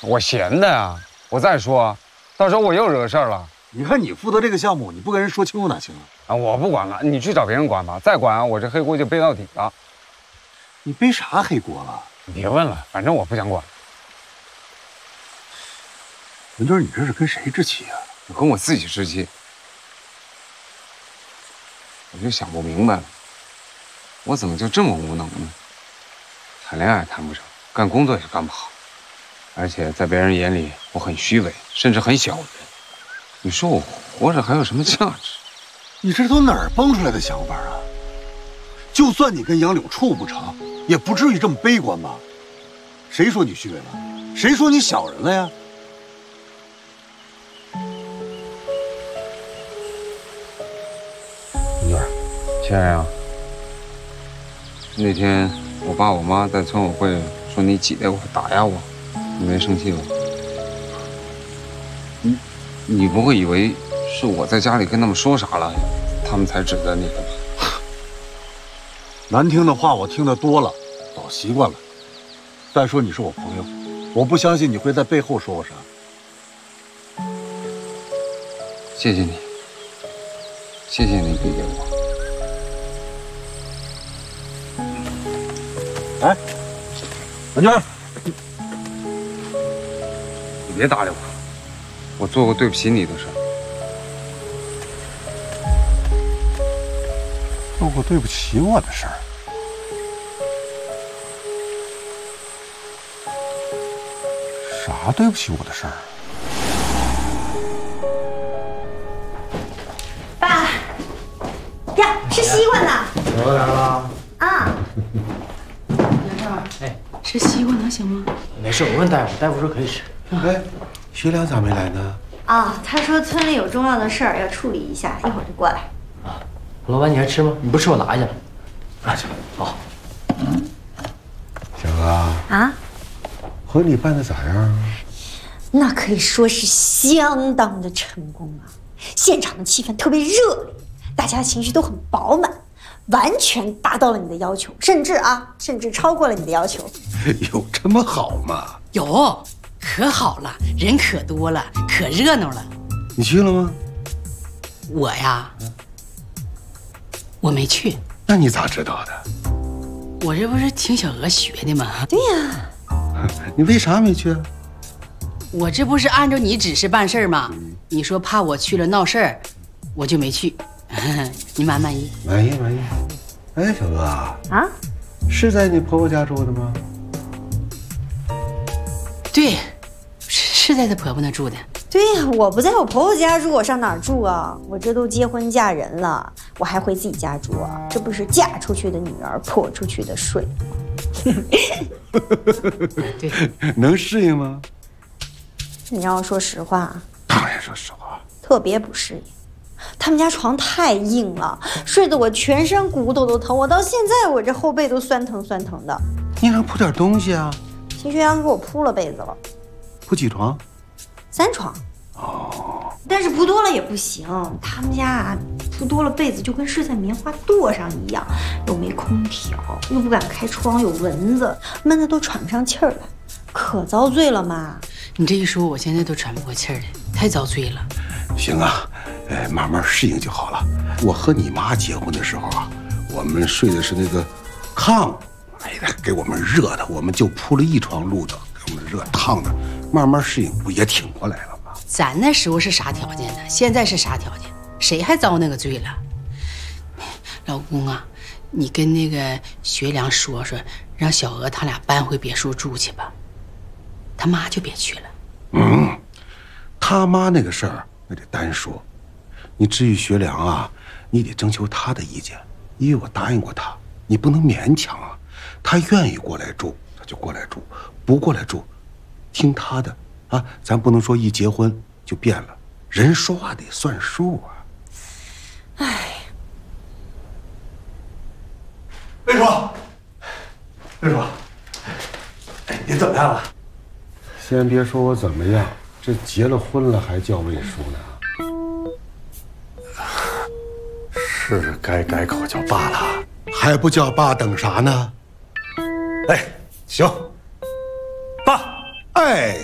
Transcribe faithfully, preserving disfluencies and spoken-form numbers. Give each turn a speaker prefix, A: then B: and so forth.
A: 我闲的呀。我再说，到时候我又惹事儿了。
B: 你看你负责这个项目，你不跟人说清楚哪行啊？
A: 啊，我不管了，你去找别人管吧。再管我这黑锅就背到底了。
B: 你背啥黑锅了？
A: 你别问了，反正我不想管。
B: 文娟，你这是跟谁置气啊？
A: 我跟我自己置气。我就想不明白了，我怎么就这么无能呢？谈恋爱谈不成，干工作也干不好，而且在别人眼里我很虚伪，甚至很小人。你说我活着还有什么价值？
B: 你这都哪儿蹦出来的想法啊？就算你跟杨柳处不成，也不至于这么悲观吧？谁说你虚伪了？谁说你小人了呀？
A: 文娟，亲爱啊，那天我爸我妈在村委会说你挤兑我、打压我，你没生气吧？你你不会以为是我在家里跟他们说啥了，他们才指责你的吧？
B: 难听的话我听得多了，早习惯了。再说你是我朋友，我不相信你会在背后说我啥。
A: 谢谢你，谢谢你理解我。
B: 哎，文娟，
A: 你别搭理我，我做过对不起你的事儿。
B: 做过对不起我的事儿？啥对不起我的事儿？
C: 爸呀，吃西瓜呢。
D: 我来了。
C: 啊。
D: 哎，
E: 吃西瓜能行吗？
D: 没事，我问大夫，大夫说可以吃。
B: 哎，学良咋没来呢？
C: 啊，他说村里有重要的事儿要处理一下，一会儿就过来。
D: 啊，老板，你还吃吗？你不吃我拿去了。
B: 拿去了。
D: 好。
B: 小哥
C: 啊，
B: 婚礼办的咋样？
C: 那可以说是相当的成功啊！现场的气氛特别热烈，大家的情绪都很饱满，完全达到了你的要求，甚至啊，甚至超过了你的要求。
B: 有这么好吗？
E: 有，可好了，人可多了，可热闹了。
B: 你去了吗？
E: 我呀，我没去。
B: 那你咋知道的？
E: 我这不是听小娥学的吗？
C: 对呀。
B: 你为啥没去啊？
E: 我这不是按照你指示办事吗？你说怕我去了闹事儿，我就没去。你满不满意？
B: 满意满意。哎，小哥啊，是在你婆婆家住的吗？
E: 对，是在她婆婆那住的。
C: 对呀，我不在我婆婆家住，我上哪儿住啊？我这都结婚嫁人了，我还回自己家住啊？这不是嫁出去的女儿泼出去的水吗？
E: 对，
B: 能适应吗？
C: 你让我说实话，
B: 当然说实话，
C: 特别不适应。他们家床太硬了，睡得我全身骨头都疼，我到现在我这后背都酸疼酸疼的。
B: 你让铺点东西啊。
C: 秦学阳给我铺了被子了，
B: 铺几床？
C: 三床。哦，但是铺多了也不行，他们家啊铺多了被子就跟睡在棉花垛上一样，又没空调，又不敢开窗，有蚊子，闷得都喘不上气儿来，可遭罪了嘛。
E: 你这一说，我现在都喘不过气儿来，太遭罪了。
B: 行啊，哎，慢慢适应就好了。我和你妈结婚的时候啊，我们睡的是那个炕，哎呀，给我们热的，我们就铺了一床褥子，给我们热烫的，慢慢适应，不也挺过来了吗？
E: 咱那时候是啥条件呢？现在是啥条件？谁还遭那个罪了？老公啊，你跟那个学良说说，让小娥他俩搬回别墅住去吧。他妈就别去了。
B: 嗯，他妈那个事儿那得单说，你至于学良啊，你得征求他的意见，因为我答应过他，你不能勉强啊。他愿意过来住，他就过来住；不过来住，听他的啊。咱不能说一结婚就变了，人说话得算数啊。
C: 唉，
B: 魏叔，魏叔，哎，你怎么样了？先别说我怎么样，这结了婚了还叫魏叔呢？是该改口叫爸了，还不叫爸，等啥呢？哎，行，爸，哎，